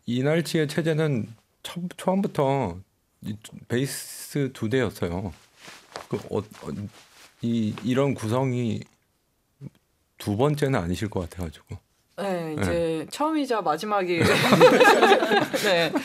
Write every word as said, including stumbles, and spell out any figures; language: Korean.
이날치의 체제는 초, 초반부터 이 베이스 두 대였어요. 그 어, 어, 이 이런 구성이 두 번째는 아니실 것 같아가지고. 네, 이제 네. 처음이자 마지막이 네.